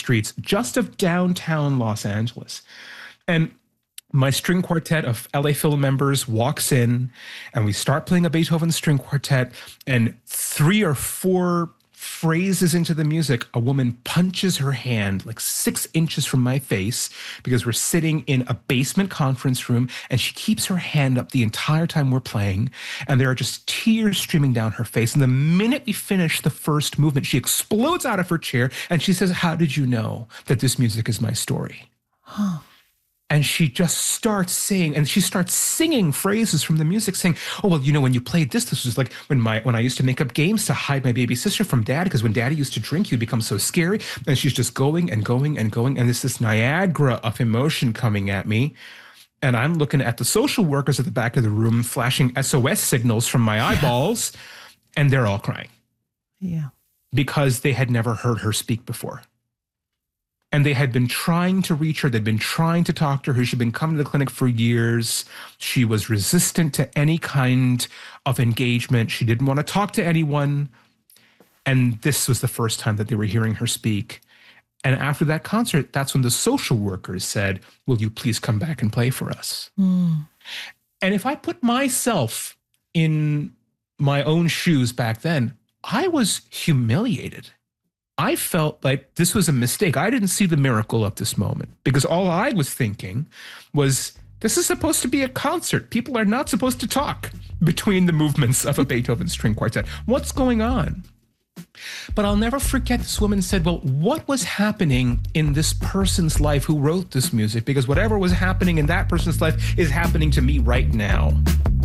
streets just of downtown Los Angeles. And my string quartet of LA Phil members walks in, and we start playing a Beethoven string quartet, and 3 or 4 phrases into the music, a woman punches her hand like 6 inches from my face because we're sitting in a basement conference room, and she keeps her hand up the entire time we're playing, and there are just tears streaming down her face. And the minute we finish the first movement, she explodes out of her chair and she says, "How did you know that this music is my story?" Huh. And she just starts saying, and she starts singing phrases from the music, saying, "Oh, well, when you played this was like when I used to make up games to hide my baby sister from dad, because when daddy used to drink, you'd become so scary." And she's just going and going and going. And there's this Niagara of emotion coming at me. And I'm looking at the social workers at the back of the room, flashing SOS signals from my eyeballs, and they're all crying. Yeah. Because they had never heard her speak before. And they had been trying to reach her. They'd been trying to talk to her. She'd been coming to the clinic for years. She was resistant to any kind of engagement. She didn't want to talk to anyone. And this was the first time that they were hearing her speak. And after that concert, that's when the social workers said, "Will you please come back and play for us?" And if I put myself in my own shoes back then, I was humiliated. I felt like this was a mistake. I didn't see the miracle of this moment because all I was thinking was, this is supposed to be a concert. People are not supposed to talk between the movements of a Beethoven string quartet. What's going on? But I'll never forget this woman said, "Well, what was happening in this person's life who wrote this music? Because whatever was happening in that person's life is happening to me right now."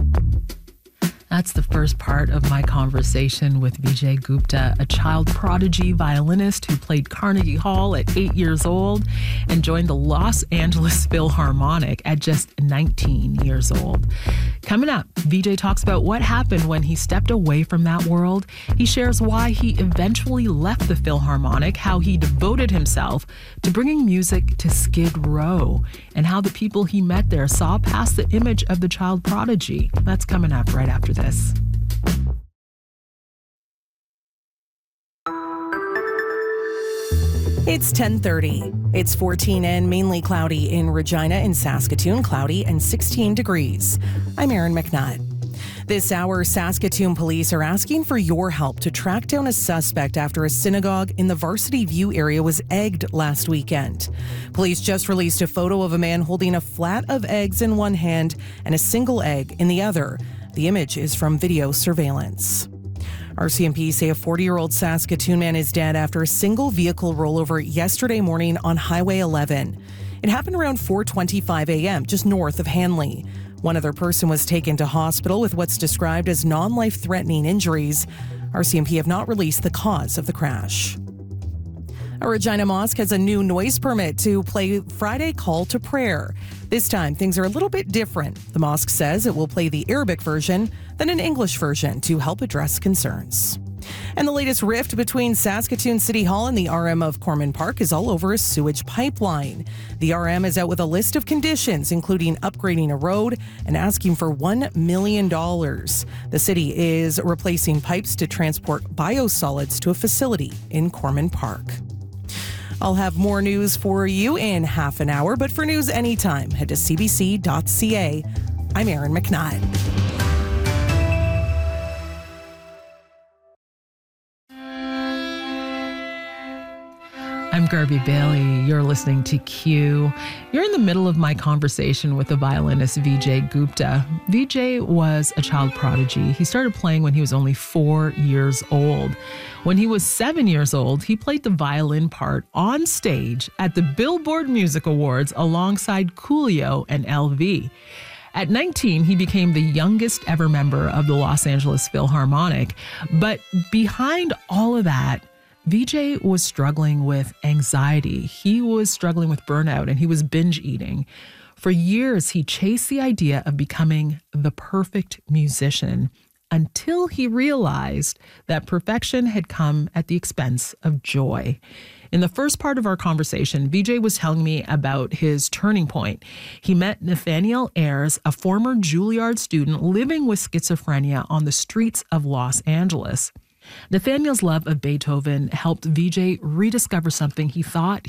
That's the first part of my conversation with Vijay Gupta, a child prodigy violinist who played Carnegie Hall at 8 years old and joined the Los Angeles Philharmonic at just 19 years old. Coming up, Vijay talks about what happened when he stepped away from that world. He shares why he eventually left the Philharmonic, how he devoted himself to bringing music to Skid Row, and how the people he met there saw past the image of the child prodigy. That's coming up right after this. It's 10:30. It's 14 and mainly cloudy in Regina and Saskatoon, cloudy and 16 degrees. I'm Erin McNutt. This hour, Saskatoon police are asking for your help to track down a suspect after a synagogue in the Varsity View area was egged last weekend. Police just released a photo of a man holding a flat of eggs in one hand and a single egg in the other. The image is from video surveillance. RCMP say a 40-year-old Saskatoon man is dead after a single vehicle rollover yesterday morning on Highway 11. It happened around 4:25 a.m., just north of Hanley. One other person was taken to hospital with what's described as non-life-threatening injuries. RCMP have not released the cause of the crash. A Regina mosque has a new noise permit to play Friday Call to Prayer. This time, things are a little bit different. The mosque says it will play the Arabic version, then an English version to help address concerns. And the latest rift between Saskatoon City Hall and the RM of Corman Park is all over a sewage pipeline. The RM is out with a list of conditions, including upgrading a road and asking for $1 million. The city is replacing pipes to transport biosolids to a facility in Corman Park. I'll have more news for you in half an hour, but for news anytime, head to cbc.ca. I'm Erin McNutt. I'm Garby Bailey. You're listening to Q. You're in the middle of my conversation with the violinist Vijay Gupta. Vijay was a child prodigy. He started playing when he was only 4 years old. When he was 7 years old, he played the violin part on stage at the Billboard Music Awards alongside Coolio and LV. At 19, he became the youngest ever member of the Los Angeles Philharmonic. But behind all of that, Vijay was struggling with anxiety. He was struggling with burnout, and he was binge eating. For years, he chased the idea of becoming the perfect musician until he realized that perfection had come at the expense of joy. In the first part of our conversation, Vijay was telling me about his turning point. He met Nathaniel Ayers, a former Juilliard student living with schizophrenia on the streets of Los Angeles. Nathaniel's love of Beethoven helped Vijay rediscover something he thought